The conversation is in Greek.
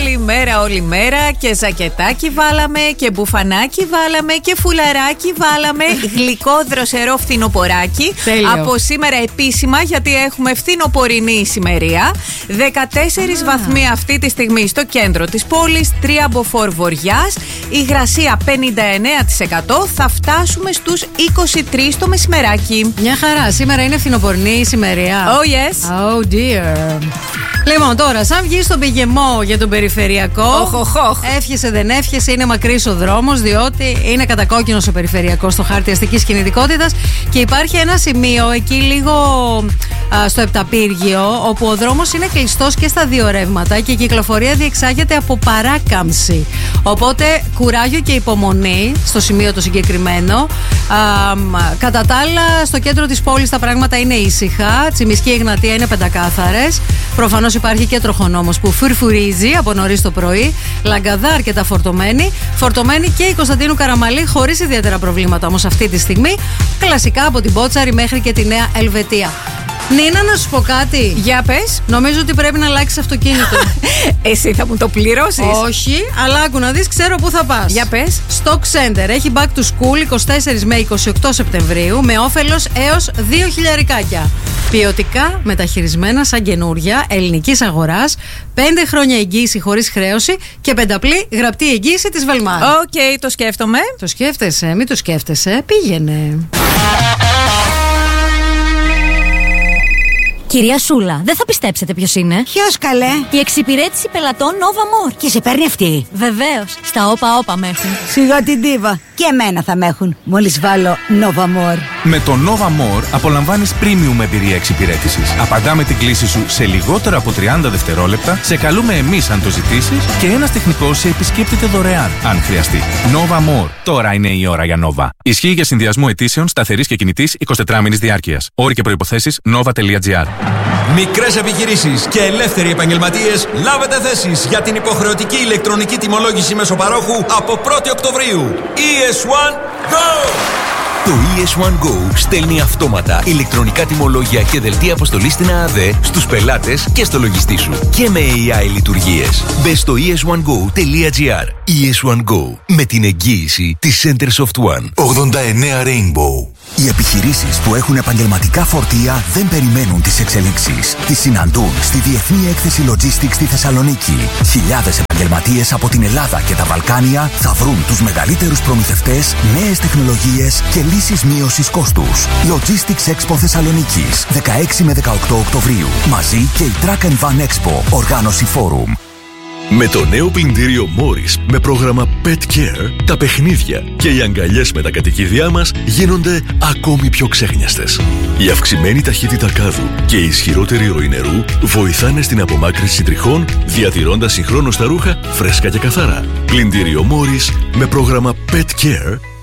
όλη μέρα και ζακετάκι βάλαμε και μπουφανάκι βάλαμε και φουλαράκι βάλαμε. Γλυκό δροσερό φθινοποράκι. Τέλειο. Από σήμερα επίσημα, γιατί έχουμε φθινοπορεινή ησημερία. 14 βαθμοί αυτή τη στιγμή στο κέντρο της πόλης, 3 μποφόρ βοριάς. Υγρασία 59%. Θα φτάσουμε στους 23 το μεσημεράκι. Μια χαρά. Σήμερα είναι φθινοπορεινή ησημερία. Oh yes. Oh dear. Λοιπόν, τώρα, σαν βγει στον πηγεμό για τον περιφερειακό, εύχεσαι δεν εύχεσαι, είναι μακρύς ο δρόμος, διότι είναι κατακόκκινος ο περιφερειακός στο χάρτη αστικής κινητικότητας και υπάρχει ένα σημείο εκεί λίγο στο Επταπύργιο, όπου ο δρόμος είναι κλειστός και στα δύο ρεύματα και η κυκλοφορία διεξάγεται από παράκαμψη. Οπότε, κουράγιο και υπομονή στο σημείο το συγκεκριμένο. Κατά τα άλλα, στο κέντρο της πόλης τα πράγματα είναι ήσυχα. Τσιμισκή Εγνατία είναι πεντακάθαρες. Προφανώς υπάρχει και τροχονόμος που φουρφουρίζει από νωρίς το πρωί. Λαγκαδά αρκετά φορτωμένη. Φορτωμένη και η Κωνσταντίνου Καραμαλή χωρίς ιδιαίτερα προβλήματα όμως αυτή τη στιγμή. Κλασικά από την Μπότσαρη μέχρι και τη Νέα Ελβετία. Νίνα, να σου πω κάτι. Για πες. Νομίζω ότι πρέπει να αλλάξεις αυτοκίνητο. Εσύ θα μου το πληρώσεις? Όχι, αλλά άκου να δεις, ξέρω πού θα πας. Για πες. Stock Center έχει back to school 24 με 28 Σεπτεμβρίου με όφελος έως 2.000. Ποιοτικά μεταχειρισμένα σαν καινούρια ελληνικής αγοράς, 5 χρόνια εγγύηση χωρίς χρέωση και πενταπλή γραπτή εγγύηση της Velmar. Οκ, το σκέφτομαι. Το σκέφτεσαι, μην το σκέφτεσαι, πήγαινε. Κυρία Σούλα, δεν θα πιστέψετε ποιος είναι. Ποιος καλέ? Η εξυπηρέτηση πελατών Nova More. Και σε παίρνει αυτή? Βεβαίως, στα όπα με έχουν. Σιγά την ντίβα. Και εμένα θα με έχουν μόλις βάλω Nova More. Με το Nova More απολαμβάνεις premium εμπειρία εξυπηρέτησης. Απαντάμε την κλήση σου σε λιγότερο από 30 δευτερόλεπτα, σε καλούμε εμείς αν το ζητήσεις και ένας τεχνικός σε επισκέπτεται δωρεάν αν χρειαστεί. Nova More. Τώρα είναι η ώρα για Nova. Ισχύει για συνδυασμό αιτήσεων σταθερής και κινητής 24 μήνης διάρκειας. Όροι και προϋποθέσεις nova.gr. Μικρές επιχειρήσεις και ελεύθεροι επαγγελματίες, λάβετε θέσεις για την υποχρεωτική ηλεκτρονική τιμολόγηση μεσοπαρόχου από 1η Οκτωβρίου. ES1 Go! Το ES1 Go στέλνει αυτόματα ηλεκτρονικά τιμολόγια και δελτία αποστολής στην ΑΑΔ στους πελάτες και στο λογιστή σου. Και με AI λειτουργίες. Μπες στο es1go.gr. ES1 Go. Με την εγγύηση της Centersoft One. 89 Rainbow. Οι επιχειρήσεις που έχουν επαγγελματικά φορτία δεν περιμένουν τις εξελίξεις. Τις συναντούν στη Διεθνή Έκθεση Logistics στη Θεσσαλονίκη. Χιλιάδες επαγγελματίες από την Ελλάδα και τα Βαλκάνια θα βρουν τους μεγαλύτερους προμηθευτές, νέες τεχνολογίες και λύσεις μείωσης κόστους. Logistics Expo Θεσσαλονίκης, 16 με 18 Οκτωβρίου. Μαζί και η Truck and Van Expo, οργάνωση Forum. Με το νέο πλυντήριο Morris με πρόγραμμα Pet Care, τα παιχνίδια και οι αγκαλιές με τα κατοικίδια μας γίνονται ακόμη πιο ξέχνιαστες. Η αυξημένη ταχύτητα κάδου και η ισχυρότερη ροή νερού βοηθάνε στην απομάκρυνση τριχών, διατηρώντας συγχρόνως τα ρούχα φρέσκα και καθαρά. Πλυντήριο Morris με πρόγραμμα Pet Care